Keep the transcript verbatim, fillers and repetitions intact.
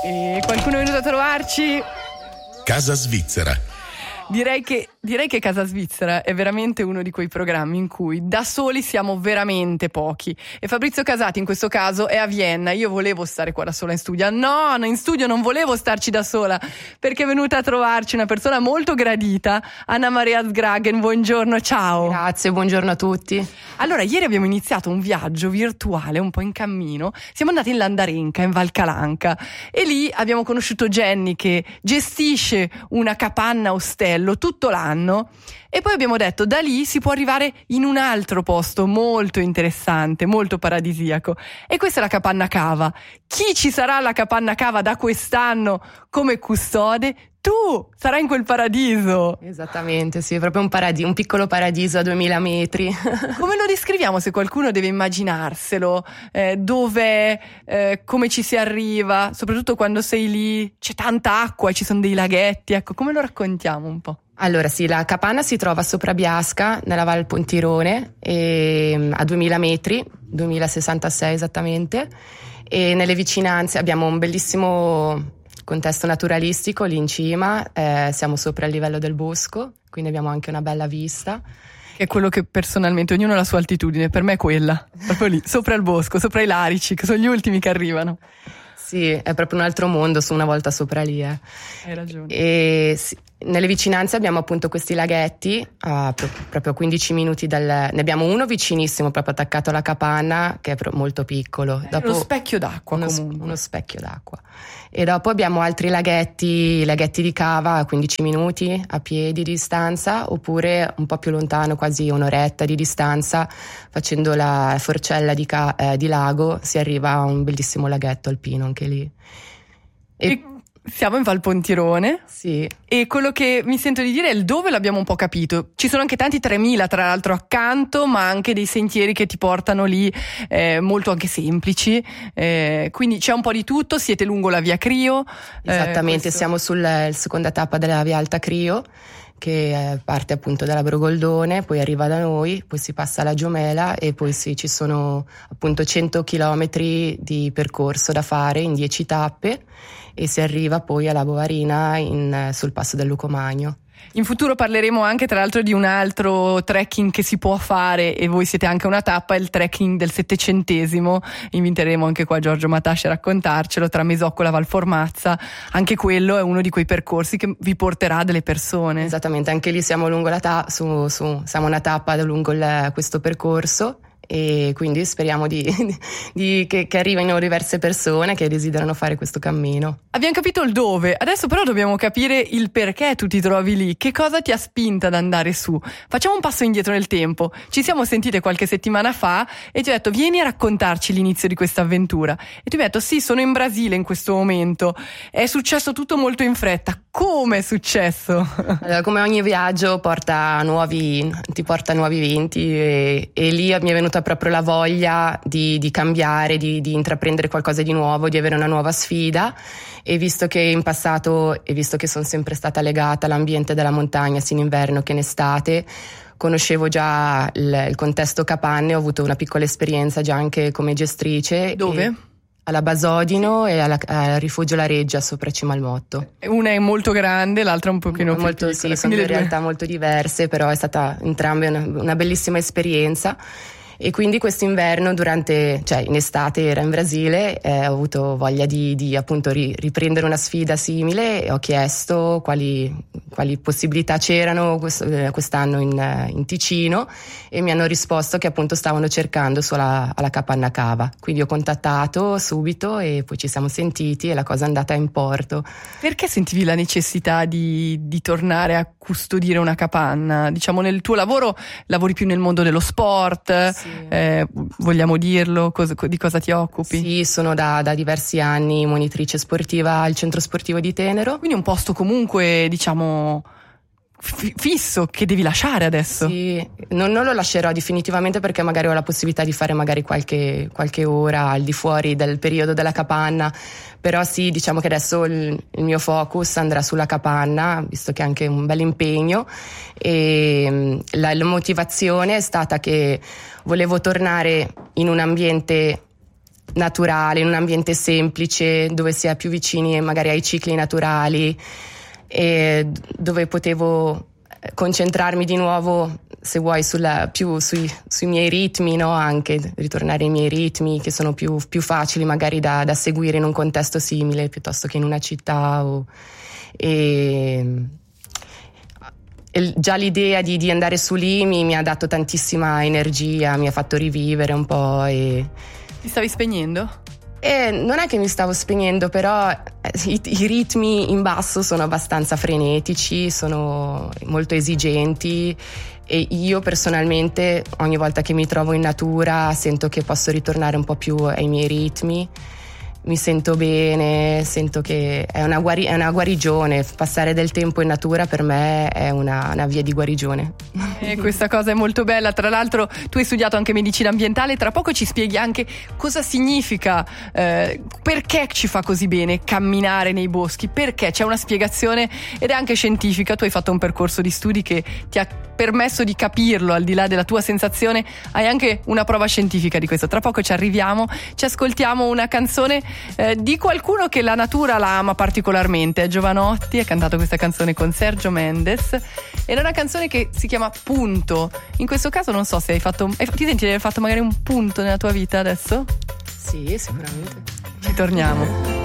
E qualcuno è venuto a trovarci? Casa Svizzera. Direi che, direi che Casa Svizzera è veramente uno di quei programmi in cui da soli siamo veramente pochi. E Fabrizio Casati in questo caso è a Vienna. Io volevo stare qua da sola in studio. No, in studio non volevo starci da sola, perché è venuta a trovarci una persona molto gradita, Anna Maria Sgragen. Buongiorno, ciao. Grazie, buongiorno a tutti. Allora, ieri abbiamo iniziato un viaggio virtuale un po' in cammino. Siamo andati in Landarenca, in Val Calanca, e lì abbiamo conosciuto Jenny, che gestisce una capanna ostello tutto l'anno, e poi abbiamo detto da lì si può arrivare in un altro posto molto interessante, molto paradisiaco, e questa è la Capanna Cava. Chi ci sarà alla Capanna Cava da quest'anno come custode? Tu sarai in quel paradiso. Esattamente, sì, è proprio un paradiso, un piccolo paradiso a duemila metri. Come lo descriviamo, se qualcuno deve immaginarselo? Eh, dove, eh, come ci si arriva? Soprattutto quando sei lì, c'è tanta acqua, ci sono dei laghetti, ecco, come lo raccontiamo un po'? Allora sì, la capanna si trova sopra Biasca, nella Val Pontirone, e, a duemila metri, duemilasessantasei esattamente, e nelle vicinanze abbiamo un bellissimo contesto naturalistico lì in cima, eh, siamo sopra il livello del bosco, quindi abbiamo anche una bella vista. Che è quello che personalmente, ognuno ha la sua altitudine, per me è quella, proprio lì, sopra il bosco, sopra i larici, che sono gli ultimi che arrivano. Sì, è proprio un altro mondo, su una volta sopra lì. Eh. Hai ragione. E sì, nelle vicinanze abbiamo appunto questi laghetti, a pro- proprio a quindici minuti dal... Ne abbiamo uno vicinissimo, proprio attaccato alla capanna, che è pro- molto piccolo. È Dopo, uno specchio d'acqua uno, comunque. Uno specchio d'acqua. E dopo abbiamo altri laghetti, laghetti di cava a quindici minuti a piedi di distanza, oppure un po' più lontano, quasi un'oretta di distanza, facendo la forcella di, ca- eh, di lago, si arriva a un bellissimo laghetto alpino anche lì. E, e siamo in Val Pontirone. Sì. E quello che mi sento di dire è il dove l'abbiamo un po' capito. Ci sono anche tanti tremila tra l'altro accanto, ma anche dei sentieri che ti portano lì, eh, molto anche semplici, eh, quindi c'è un po' di tutto. Siete lungo la via Crio. Esattamente, eh, questo... siamo sulla seconda tappa della via Alta Crio, che parte appunto dalla Brogoldone, poi arriva da noi, poi si passa alla Giomela, e poi sì, ci sono appunto cento chilometri di percorso da fare in dieci tappe, e si arriva poi alla Bovarina in, sul passo del Lucomagno. In futuro parleremo anche tra l'altro di un altro trekking che si può fare, e voi siete anche una tappa, il trekking del settecentesimo. Inviteremo anche qua Giorgio Matasci a raccontarcelo, tra Mesoccola e Valformazza. Anche quello è uno di quei percorsi che vi porterà delle persone. Esattamente, anche lì siamo lungo la ta- su, su, siamo una tappa lungo il, questo percorso, e quindi speriamo di, di, che, che arrivino diverse persone che desiderano fare questo cammino. Abbiamo capito il dove, adesso però dobbiamo capire il perché tu ti trovi lì, che cosa ti ha spinta ad andare su. Facciamo un passo indietro nel tempo. Ci siamo sentite qualche settimana fa e ti ho detto vieni a raccontarci l'inizio di questa avventura, e tu mi hai detto sì, sono in Brasile in questo momento, è successo tutto molto in fretta. Come è successo? Allora, come ogni viaggio porta nuovi, ti porta nuovi venti, e, e lì mi è venuta proprio la voglia di, di cambiare, di, di intraprendere qualcosa di nuovo, di avere una nuova sfida. E visto che in passato, e visto che sono sempre stata legata all'ambiente della montagna sia in inverno che in estate, conoscevo già il, il contesto capanne, ho avuto una piccola esperienza già anche come gestrice. Dove? Alla Basodino e alla, al Rifugio La Reggia sopra Cima al Motto. Una è molto grande, l'altra un pochino più molto, piccola. Sì, sono due realtà molto diverse, però è stata entrambe una, una bellissima esperienza. E quindi quest'inverno, durante, cioè in estate era in Brasile, eh, ho avuto voglia di, di appunto ri, riprendere una sfida simile, e ho chiesto quali, quali possibilità c'erano questo, eh, quest'anno in, in Ticino, e mi hanno risposto che appunto stavano cercando sulla, alla Capanna Cava. Quindi ho contattato subito, e poi ci siamo sentiti, e la cosa è andata in porto. Perché sentivi la necessità di, di tornare a custodire una capanna? Diciamo, nel tuo lavoro lavori più nel mondo dello sport. Sì. Eh, vogliamo dirlo, cosa, di cosa ti occupi? Sì, sono da, da diversi anni monitrice sportiva al centro sportivo di Tenero. Quindi un posto comunque, diciamo, f- fisso che devi lasciare adesso. Sì, non, non lo lascerò definitivamente, perché magari ho la possibilità di fare magari qualche, qualche ora al di fuori del periodo della capanna. Però sì, diciamo che adesso il, il mio focus andrà sulla capanna, visto che è anche un bel impegno, e la, la motivazione è stata che volevo tornare in un ambiente naturale, in un ambiente semplice, dove si è più vicini magari ai cicli naturali e dove potevo concentrarmi di nuovo, se vuoi, sulla, più sui, sui miei ritmi, no? Anche ritornare ai miei ritmi che sono più, più facili magari da, da seguire in un contesto simile piuttosto che in una città. O, e, e già l'idea di, di andare su lì mi, mi ha dato tantissima energia, mi ha fatto rivivere un po'. E ti stavi spegnendo? E non è che mi stavo spegnendo, però i, i ritmi in basso sono abbastanza frenetici, sono molto esigenti e io personalmente ogni volta che mi trovo in natura sento che posso ritornare un po' più ai miei ritmi, mi sento bene, sento che è una, guari- è una guarigione. Passare del tempo in natura per me è una, una via di guarigione. E questa cosa è molto bella. Tra l'altro tu hai studiato anche medicina ambientale, tra poco ci spieghi anche cosa significa, eh, perché ci fa così bene camminare nei boschi, perché c'è una spiegazione ed è anche scientifica. Tu hai fatto un percorso di studi che ti ha permesso di capirlo, al di là della tua sensazione hai anche una prova scientifica di questo. Tra poco ci arriviamo, ci ascoltiamo una canzone eh, di qualcuno che la natura la ama particolarmente. Giovanotti ha cantato questa canzone con Sergio Mendes ed è una canzone che si chiama Punto. In questo caso non so se hai fatto, hai, ti senti di aver fatto magari un punto nella tua vita adesso? Sì, sicuramente. Ci torniamo.